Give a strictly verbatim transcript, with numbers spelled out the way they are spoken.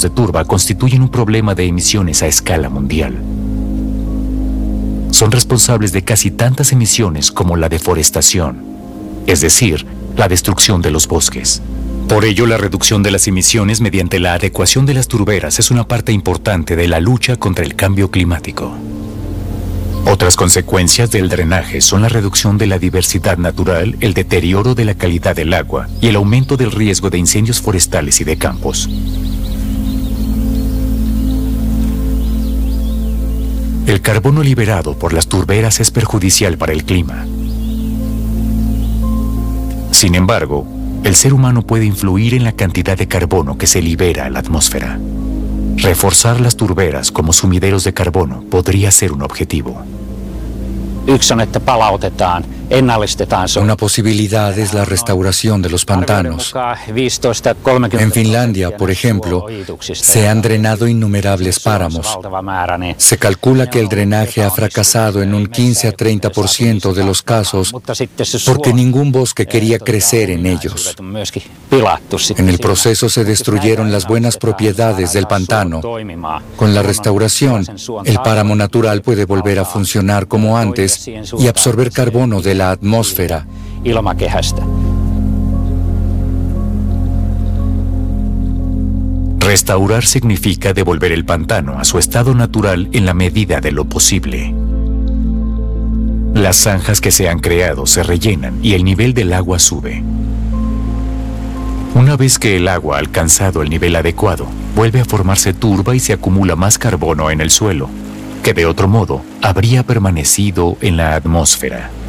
de turba constituyen un problema de emisiones a escala mundial. Son responsables de casi tantas emisiones como la deforestación, es decir, la destrucción de los bosques. Por ello, la reducción de las emisiones mediante la adecuación de las turberas es una parte importante de la lucha contra el cambio climático. Otras consecuencias del drenaje son la reducción de la diversidad natural, el deterioro de la calidad del agua y el aumento del riesgo de incendios forestales y de campos. El carbono liberado por las turberas es perjudicial para el clima. Sin embargo, el ser humano puede influir en la cantidad de carbono que se libera a la atmósfera. Reforzar las turberas como sumideros de carbono podría ser un objetivo. Una posibilidad es la restauración de los pantanos. En Finlandia, por ejemplo, se han drenado innumerables páramos. Se calcula que el drenaje ha fracasado en un quince a treinta por ciento de los casos porque ningún bosque quería crecer en ellos. En el proceso se destruyeron las buenas propiedades del pantano. Con la restauración, el páramo natural puede volver a funcionar como antes y absorber carbono de la atmósfera. Restaurar significa devolver el pantano a su estado natural en la medida de lo posible. Las zanjas que se han creado se rellenan y el nivel del agua sube. Una vez que el agua ha alcanzado el nivel adecuado, vuelve a formarse turba y se acumula más carbono en el suelo, que de otro modo habría permanecido en la atmósfera.